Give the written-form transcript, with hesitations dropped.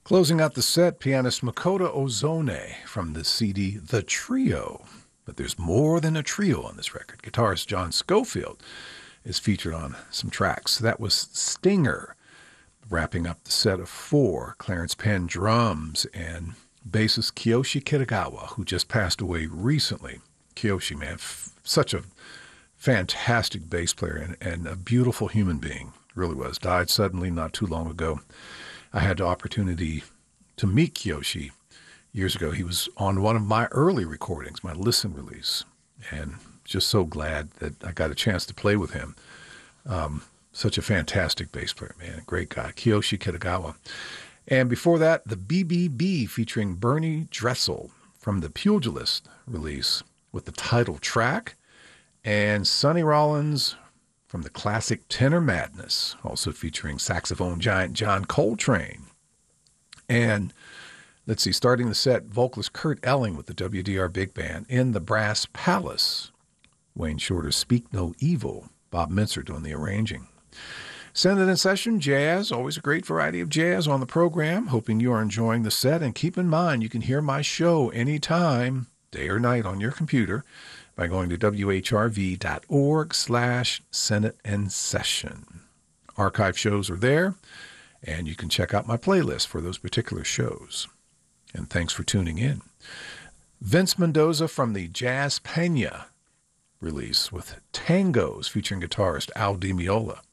Closing out the set, pianist Makoto Ozone from the CD The Trio. But there's more than a trio on this record. Guitarist John Scofield is featured on some tracks. That was Stinger, wrapping up the set of four. Clarence Penn drums and bassist Kiyoshi Kitagawa, who just passed away recently. Kiyoshi, man, such a fantastic bass player and a beautiful human being. Really was. Died suddenly not too long ago. I had the opportunity to meet Kiyoshi years ago. He was on one of my early recordings, my Listen release, and just so glad that I got a chance to play with him. Such a fantastic bass player, man. A great guy, Kiyoshi Kitagawa. And before that, the BBB featuring Bernie Dressel from the Pugilist release with the title track, and Sonny Rollins from the classic Tenor Madness, also featuring saxophone giant John Coltrane. And let's see, starting the set, vocalist Kurt Elling with the WDR Big Band in the Brass Palace. Wayne Shorter's Speak No Evil, Bob Mintzer doing the arranging. Send It in Session, jazz, always a great variety of jazz on the program. Hoping you are enjoying the set, and keep in mind you can hear my show anytime, day or night on your computer, by going to whrv.org/Send It in Session. Archive shows are there, and you can check out my playlist for those particular shows. And thanks for tuning in. Vince Mendoza from the Jazz Pena release with Tangos featuring guitarist Al Di Meola.